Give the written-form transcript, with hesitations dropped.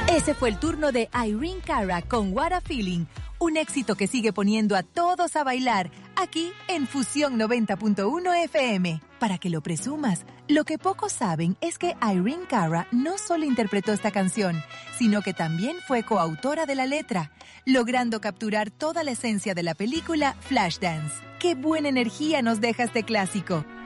Ese fue el turno de Irene Cara con What a Feeling, un éxito que sigue poniendo a todos a bailar, aquí en Fusión 90.1 FM. Para que lo presumas, lo que pocos saben es que Irene Cara no solo interpretó esta canción, sino que también fue coautora de la letra, logrando capturar toda la esencia de la película Flashdance. ¡Qué buena energía nos deja este clásico!